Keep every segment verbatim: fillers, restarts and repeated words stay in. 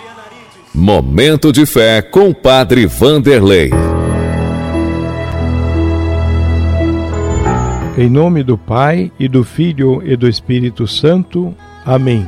Momento de fé com Padre Vanderlei. Em nome do Pai, e do Filho e do Espírito Santo. Amém.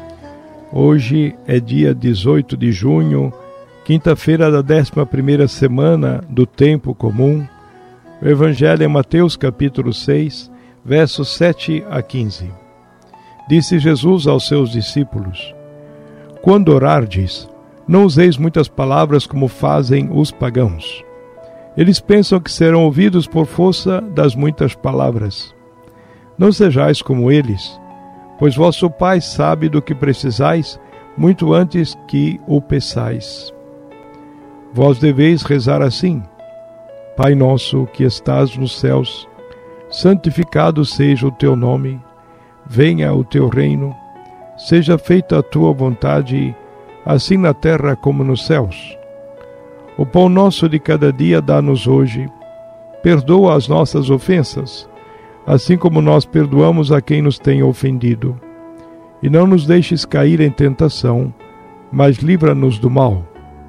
Hoje é dia dezoito de junho, quinta-feira da décima primeira semana do Tempo Comum. O Evangelho é Mateus capítulo seis, versos sete a quinze. Disse Jesus aos seus discípulos: Quando orardes, não useis muitas palavras como fazem os pagãos. Eles pensam que serão ouvidos por força das muitas palavras. Não sejais como eles, pois vosso Pai sabe do que precisais muito antes que o peçais. Vós deveis rezar assim: Pai nosso que estás nos céus, santificado seja o teu nome, venha o teu reino, seja feita a tua vontade, assim na terra como nos céus. O pão nosso de cada dia dá-nos hoje. Perdoa as nossas ofensas, assim como nós perdoamos a quem nos tem ofendido. E não nos deixes cair em tentação, mas livra-nos do mal.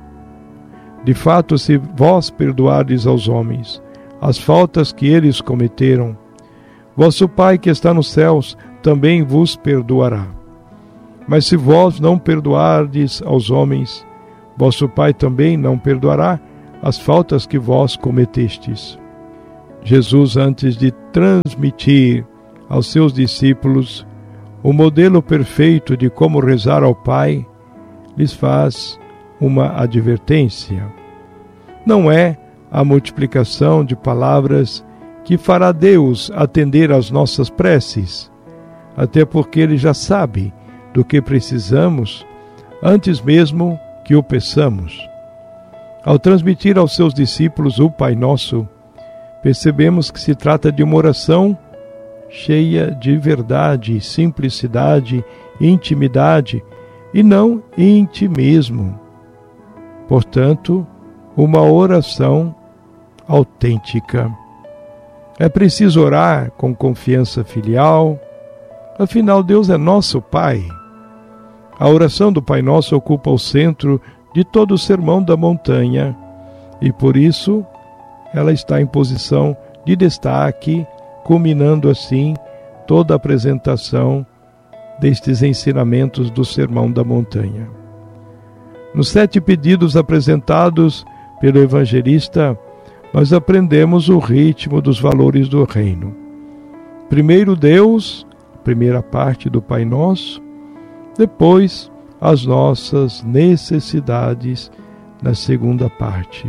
De fato, se vós perdoardes aos homens as faltas que eles cometeram, vosso Pai que está nos céus também vos perdoará. Mas se vós não perdoardes aos homens, vosso Pai também não perdoará as faltas que vós cometestes. Jesus, antes de transmitir aos seus discípulos o modelo perfeito de como rezar ao Pai, lhes faz uma advertência. Não é a multiplicação de palavras que fará Deus atender às nossas preces, até porque Ele já sabe do que precisamos antes mesmo que o peçamos. Ao transmitir aos seus discípulos o Pai Nosso, percebemos que se trata de uma oração cheia de verdade, simplicidade, intimidade e não intimismo. Portanto, uma oração autêntica. É preciso orar com confiança filial, afinal Deus é nosso Pai. A oração do Pai Nosso ocupa o centro de todo o Sermão da Montanha e, por isso, ela está em posição de destaque, culminando assim toda a apresentação destes ensinamentos do Sermão da Montanha. Nos sete pedidos apresentados pelo evangelista, nós aprendemos o ritmo dos valores do reino. Primeiro Deus, primeira parte do Pai Nosso, depois as nossas necessidades na segunda parte.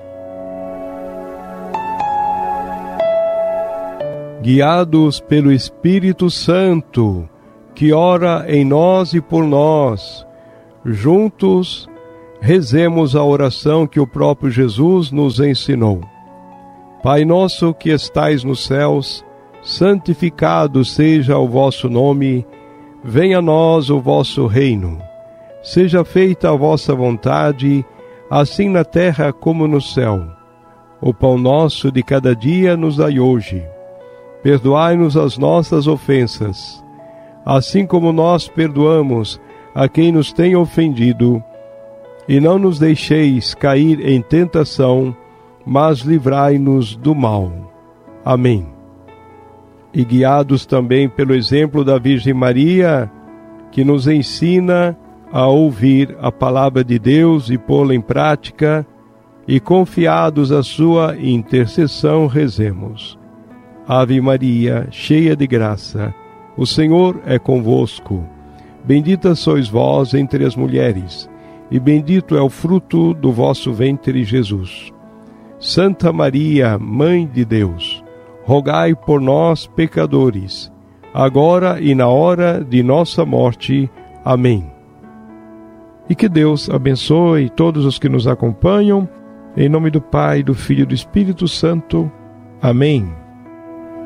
Guiados pelo Espírito Santo, que ora em nós e por nós, juntos rezemos a oração que o próprio Jesus nos ensinou. Pai nosso que estais nos céus, santificado seja o vosso nome. Venha a nós o vosso reino. Seja feita a vossa vontade, assim na terra como no céu. O pão nosso de cada dia nos dai hoje. Perdoai-nos as nossas ofensas, assim como nós perdoamos a quem nos tem ofendido. E não nos deixeis cair em tentação, mas livrai-nos do mal. Amém. E guiados também pelo exemplo da Virgem Maria, que nos ensina a ouvir a palavra de Deus e pô-la em prática, e confiados à sua intercessão, rezemos. Ave Maria, cheia de graça, o Senhor é convosco. Bendita sois vós entre as mulheres, e bendito é o fruto do vosso ventre, Jesus. Santa Maria, Mãe de Deus, rogai por nós, pecadores, agora e na hora de nossa morte. Amém. E que Deus abençoe todos os que nos acompanham, em nome do Pai, do Filho e do Espírito Santo. Amém.